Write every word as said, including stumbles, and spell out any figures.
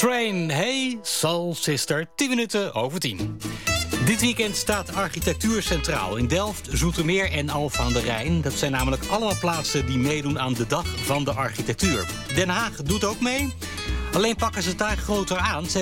Train, hey, Soul Sister, tien minuten over tien. Dit weekend staat architectuur centraal in Delft, Zoetermeer en Alphen aan de Rijn. Dat zijn namelijk allemaal plaatsen die meedoen aan de Dag van de Architectuur. Den Haag doet ook mee. Alleen pakken ze het daar groter aan. Ze